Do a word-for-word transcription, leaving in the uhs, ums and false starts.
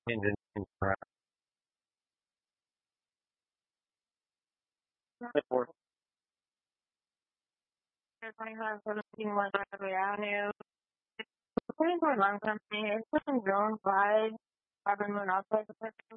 engine around for twenty-five seventeen West Broadway Avenue. According to our loan company, it's been zone five carbon monoxide detection.